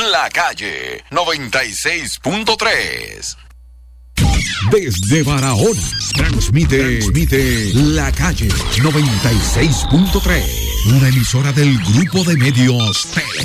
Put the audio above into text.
La Calle 96.3. Desde Barahona, transmite La Calle 96.3, una emisora del Grupo de Medios Tele.